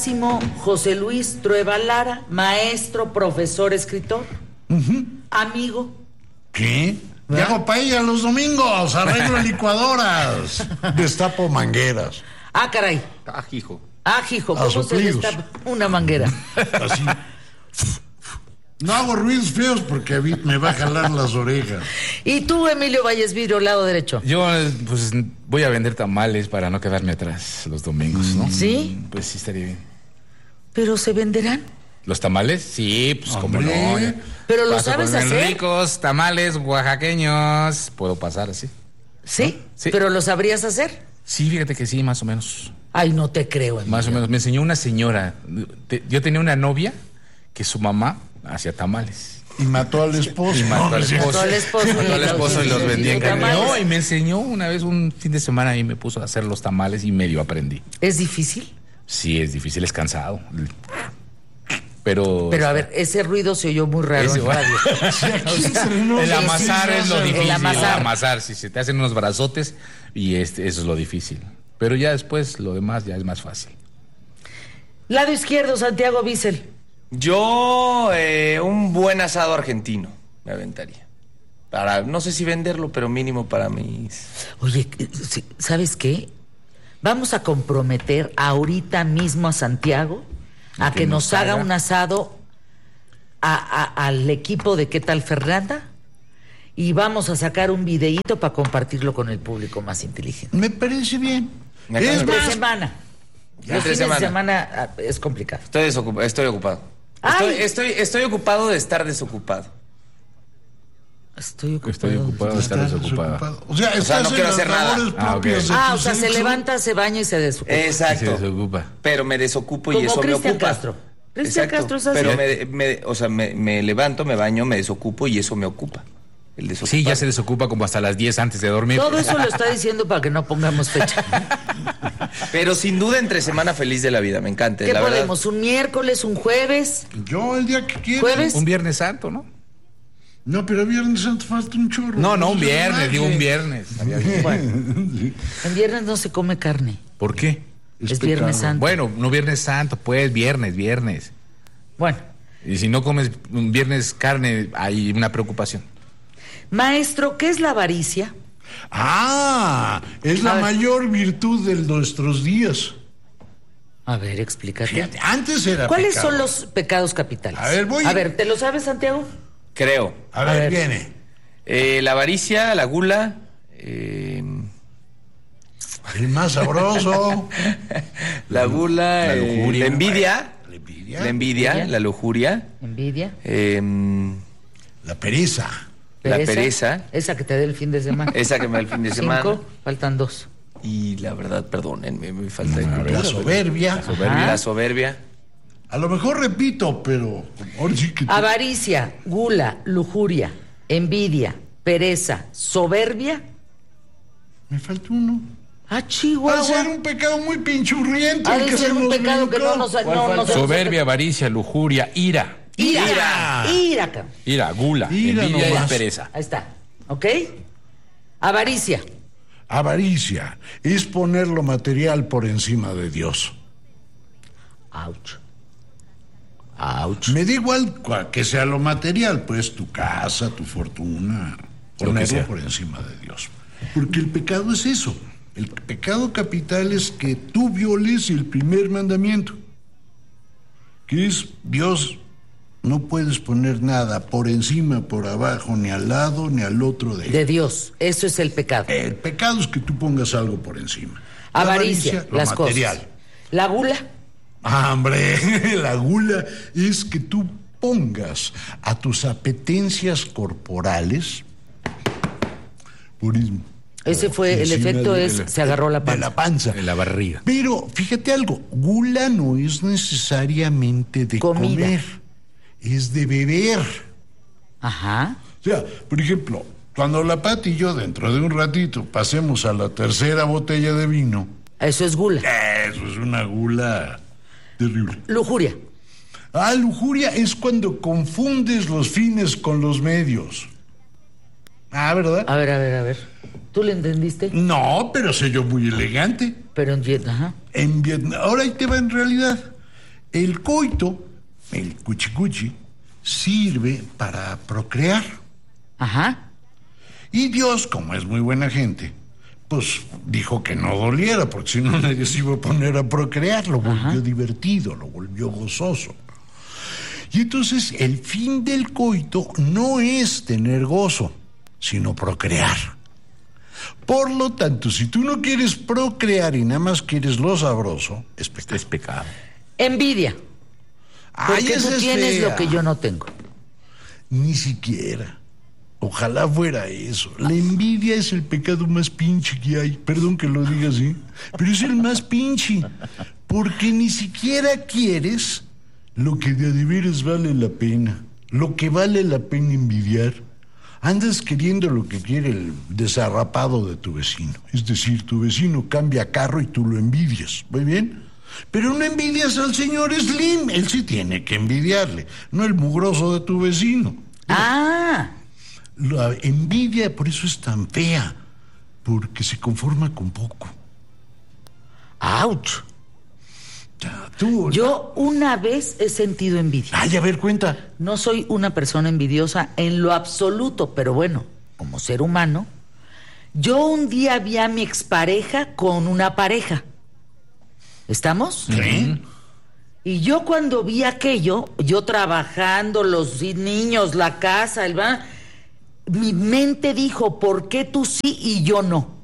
José Luis Trueba Lara, maestro, profesor, escritor, amigo. ¿Qué? ¿Verdad? Hago paella los domingos, arreglo licuadoras, destapo mangueras. Ah, caray. Ajijo. Ajijo, ¿cómo se destapa una manguera? Así. No hago ruidos feos porque me va a jalar las orejas. ¿Y tú, Emilio Valles Vidrio, lado derecho? Yo, pues, voy a vender tamales para no quedarme atrás los domingos, ¿no? ¿Sí? Pues sí, estaría bien. ¿Pero se venderán? ¿Los tamales? Sí, pues cómo no. ¿Pero lo sabes hacer? Ricos tamales oaxaqueños. ¿Puedo pasar así? ¿Sí? Sí. ¿Pero lo sabrías hacer? Sí, fíjate que sí, más o menos. Ay, no te creo, Emilio. Más o menos. Me enseñó una señora. Yo tenía una novia que su mamá hacía tamales. Y mató al esposo. Y mató al esposo. Mató al esposo y los vendía en tamales. No, y me enseñó una vez un fin de semana y me puso a hacer los tamales y medio aprendí. ¿Es difícil? Sí, es difícil, es cansado. Pero a ver, ese ruido se oyó muy raro en radio. El amasar es lo difícil. El amasar, si se te hacen unos brazotes y eso es lo difícil. Pero ya después lo demás ya es más fácil. Lado izquierdo, Santiago Bissell. Yo un buen asado argentino me aventaría. Para, no sé si venderlo, pero mínimo para mis... Oye, ¿sabes qué? Vamos a comprometer ahorita mismo a Santiago a que nos haga un asado al equipo de ¿Qué tal, Fernanda? Y vamos a sacar un videíto para compartirlo con el público más inteligente. Me parece bien. Es de semana. Los fines de semana es complicado. Estoy ocupado. Estoy ocupado de estar desocupado. Estoy ocupado de estar desocupado. O sea, no quiero hacer nada. O sea, se levanta, se baña y se desocupa. Exacto. Se desocupa. Pero me desocupo como y eso Cristian me ocupa. Castro. Cristian Castro es así. Pero me levanto, me baño, me desocupo y eso me ocupa. El desocupar. Sí, ya se desocupa como hasta las 10 antes de dormir. Todo eso lo está diciendo para que no pongamos fecha. Pero sin duda entre semana feliz de la vida, me encanta. ¿Qué la podemos? verdad. ¿Un miércoles, un jueves? Yo el día que quiera. ¿Jueves? Un Viernes Santo, ¿no? No, pero Viernes Santo falta un chorro. No, un viernes, digo un viernes. Bueno, en viernes no se come carne. ¿Por qué? Es Viernes Santo. Bueno, no Viernes Santo, pues viernes. Bueno. Y si no comes un viernes carne, hay una preocupación. Maestro, ¿qué es la avaricia? Es la mayor virtud de nuestros días. A ver, explícate. Fíjate, antes era ¿Cuáles pecado. son los pecados capitales? A ver, ¿te lo sabes, Santiago? Creo. A ver, viene. La avaricia, la gula. El más sabroso. La gula. La lujuria. La envidia. La La envidia, la lujuria. Envidia. La pereza. La pereza. Esa que te dé el fin de semana. Esa que me da el fin de semana. 5, faltan 2. Y la verdad, perdónenme, me falta de La cultura. soberbia. La soberbia. A lo mejor repito, pero ahora sí que... Avaricia, gula, lujuria, envidia, pereza, soberbia. Me falta uno. Chihuahua. Va a ser un pecado muy pinchurriento. Ha de ser un pecado que no nos... Soberbia, avaricia, lujuria, ira. Ira, cabrón. Ira, gula, Ira envidia nomás. y pereza. Ahí está. ¿Ok? Avaricia. Avaricia es poner lo material por encima de Dios. Ouch. Me da igual que sea lo material, pues tu casa, tu fortuna, ponerlo por encima de Dios. Porque el pecado es eso. El pecado capital es que tú violes el primer mandamiento, que es Dios. No puedes poner nada por encima, por abajo, ni al lado, ni al otro de él. De Dios. Eso es el pecado. El pecado es que tú pongas algo por encima. Avaricia, lo las material. cosas. La gula. Hombre, la gula es que tú pongas a tus apetencias corporales Ese fue el efecto, se agarró la panza. De la panza. En la barriga. Pero fíjate algo, gula no es necesariamente de Comida. comer, es de beber. Ajá. O sea, por ejemplo, cuando la Pati y yo dentro de un ratito pasemos a la tercera botella de vino, Eso es gula. eso es una gula terrible. Lujuria. Lujuria es cuando confundes los fines con los medios. ¿Verdad? A ver. ¿Tú le entendiste? No, pero soy yo muy elegante. Pero en Vietnam, ajá. En Vietnam, ahora ahí te va en realidad. El coito, el cuchicuchi, sirve para procrear. Ajá. Y Dios, como es muy buena gente, pues dijo que no doliera, porque si no nadie se iba a poner a procrear. Lo volvió divertido, lo volvió gozoso. Y entonces el fin del coito no es tener gozo, sino procrear. Por lo tanto, si tú no quieres procrear y nada más quieres lo sabroso, es pecado. Es pecado. Envidia. Porque tú tienes lo que yo no tengo. Ni siquiera. Ojalá fuera eso. La envidia es el pecado más pinche que hay. Perdón que lo diga así, pero es el más pinche. Porque ni siquiera quieres lo que de a veras vale la pena. Lo que vale la pena envidiar. Andas queriendo lo que quiere el desarrapado de tu vecino. Es decir, tu vecino cambia carro y tú lo envidias. ¿Muy bien? Pero no envidias al señor Slim. Él sí tiene que envidiarle, no el mugroso de tu vecino. Ah. La envidia por eso es tan fea, porque se conforma con poco. ¡Auch! Tú, Yo una vez he sentido envidia. ay, a ver, cuenta. No soy una persona envidiosa en lo absoluto, pero bueno, como ser humano, yo un día vi a mi expareja con una pareja. ¿Estamos? Sí. Y yo cuando vi aquello, yo trabajando, los niños, la casa, mi mente dijo, ¿por qué tú sí y yo no?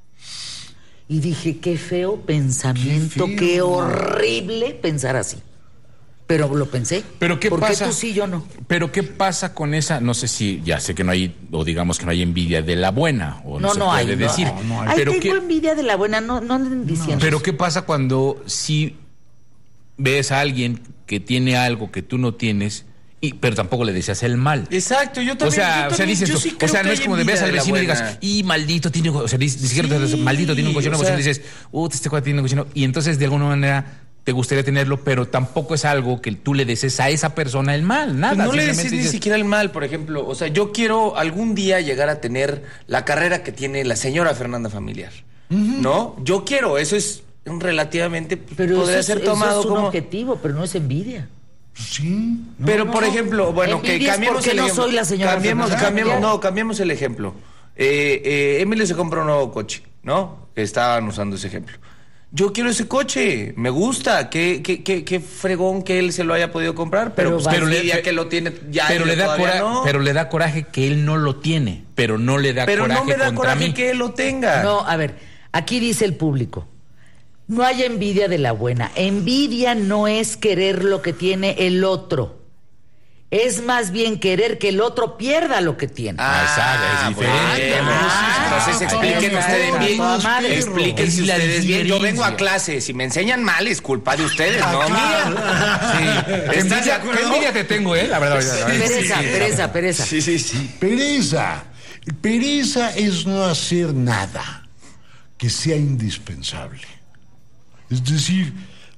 Y dije, qué feo pensamiento, qué horrible pensar así. Pero lo pensé. Pero ¿qué ¿por pasa? qué tú sí, yo no? Pero ¿qué pasa con esa? No sé si, ya sé que no hay, o digamos que no hay envidia de la buena, o no se puede hay, decir. no hay. Ay, Pero tengo envidia de la buena, no anden diciendo. Pero ¿qué pasa cuando si ves a alguien que tiene algo que tú no tienes, pero tampoco le deseas el mal? Exacto, yo también. Dices tú, sí o sea, creo no que es hay como de ves al envidia vecino y la digas, buena. y maldito tiene, o sea, ni siquiera te dices, maldito tiene un cochino, o sea, dices, este cuate tiene un cochino, y entonces de alguna manera te gustaría tenerlo, pero tampoco es algo que tú le desees a esa persona el mal, nada. Pues no le simplemente desees ni siquiera el mal, por ejemplo. O sea, yo quiero algún día llegar a tener la carrera que tiene la señora Fernanda Familiar, ¿no? Yo quiero, eso es relativamente, Pero podría eso ser tomado es un como... objetivo, pero no es envidia. Sí. Pero, por ejemplo, bueno, que Envidia es cambiemos porque el no ejemplo. soy la señora Fernanda Familiar. Cambiemos el ejemplo. Emilio se compra un nuevo coche, ¿no? Estaban usando ese ejemplo. Yo quiero ese coche, me gusta, qué fregón que él se lo haya podido comprar, pero que lo tiene ya. Pero le da coraje que él no lo tiene, pero no le da coraje Pero no me da contra coraje mí. que él lo tenga. No, a ver, aquí dice el público, no hay envidia de la buena. Envidia no es querer lo que tiene el otro. Es más bien querer que el otro pierda lo que tiene. Exacto, es diferente. Entonces expliquen ustedes bien. Explíquense Es la ustedes bien. Yo diferencia. vengo a clase. Si me enseñan mal, es culpa de ustedes, no mía. ¿Estás de acuerdo? ¿Qué envidia te tengo, la verdad? Pereza. Sí. Pereza. Pereza es no hacer nada que sea indispensable. Es decir,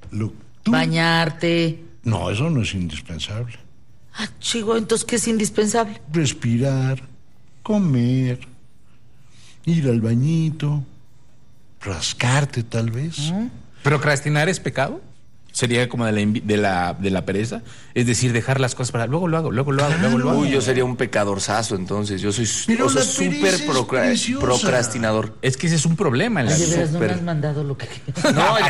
Bañarte. No, eso no es indispensable. Ah, chico, entonces, ¿qué es indispensable? Respirar, comer, ir al bañito, rascarte tal vez. ¿Procrastinar es pecado? ¿Sería como de la pereza? Es decir, dejar las cosas para... Luego lo hago. Uy, yo sería un pecadorzazo, entonces. Yo soy Pero la súper pereza es preciosa. procrastinador. Es que ese es un problema en la Ay, de vida. veras, no me has mandado lo que... No,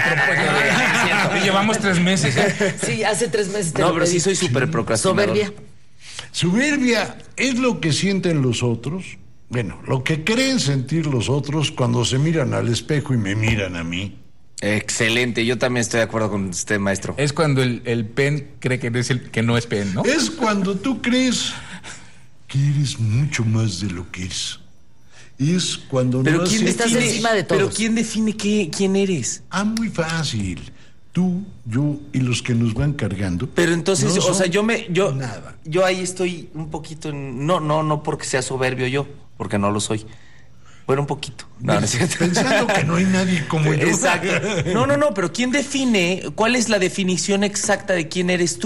ya llevamos 3 meses. Sí, hace 3 meses te No, lo pero pedí. sí soy súper procrastinador. Soberbia. Soberbia es lo que sienten los otros. Bueno, lo que creen sentir los otros cuando se miran al espejo y me miran a mí. Excelente, yo también estoy de acuerdo con usted, maestro. Es cuando el pen cree que no es pen, ¿no? Es cuando tú crees que eres mucho más de lo que eres. Es cuando Pero no ¿quién haces... Estás encima de todos. Pero ¿quién define quién eres? Muy fácil. Tú, yo y los que nos van cargando. Pero entonces, no o sea, son yo nada. yo ahí estoy un poquito no porque sea soberbio yo, porque no lo soy. Bueno, un poquito. No es cierto. Pensando que no hay nadie como yo. Exacto. No, pero ¿quién define? ¿Cuál es la definición exacta de quién eres tú?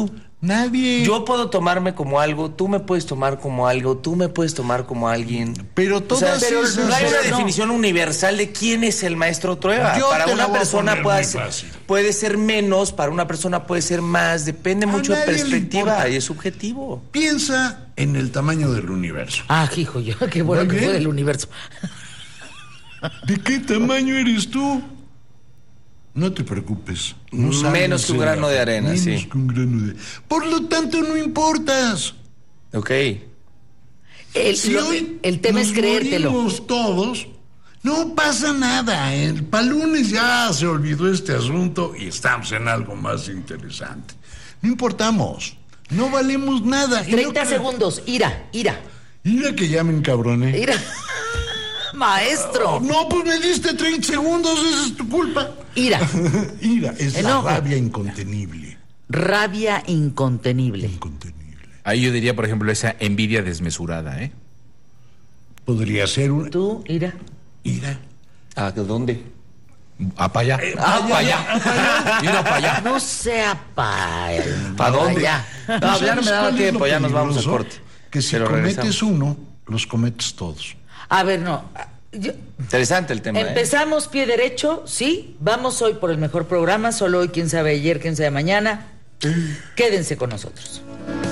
Nadie. Yo puedo tomarme como algo, tú me puedes tomar como algo, tú me puedes tomar como alguien. Pero todas esas... no hay una no. definición universal de quién es el maestro Trueba. Yo Para te la una voy a persona poner muy fácil. puede ser menos, para una persona puede ser más, depende mucho de nadie le perspectiva importa. y es subjetivo. Piensa en el tamaño del universo. Ah, hijo, yo, qué bueno Muy que bien. fue del universo. ¿De qué tamaño eres tú? No te preocupes. No Menos sabes que un el- grano de arena, menos sí. que un grano de... Por lo tanto, no importas. Ok. Si hoy el tema nos es creértelo. morimos todos, no pasa nada. Para lunes ya se olvidó este asunto y estamos en algo más interesante. No importamos. No valemos nada. Y 30 no- segundos. Ira. Mira que ya me encabroné. Ira. Maestro. No, pues me diste 30 segundos, esa es tu culpa. Ira. Ira, es Enojo. la rabia incontenible. Rabia incontenible. Incontenible. Ahí yo diría, por ejemplo, esa envidia desmesurada, ¿eh? Podría ser un... ¿Tú, Ira? Ira. ¿A dónde? Ah, para allá. Para allá. Y una para allá. No sea ¿Pa dónde? Ya. No, ¿Tú ya no sabes me daba cuál es tiempo, lo ya nos vamos a peligroso? corte. Que si Pero cometes regresamos. uno, los cometes todos. A ver, no. Yo- Interesante el tema. empezamos pie derecho, sí. Vamos hoy por el mejor programa. Solo hoy, quién sabe ayer, quién sabe mañana. Quédense con nosotros.